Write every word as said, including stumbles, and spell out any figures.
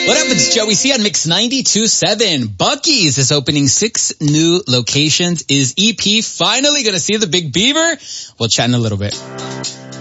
What up, it's Joey C on Mix ninety-two point seven. Buc-ee's is opening six new locations. Is E P finally going to see the Big Beaver? We'll chat in a little bit.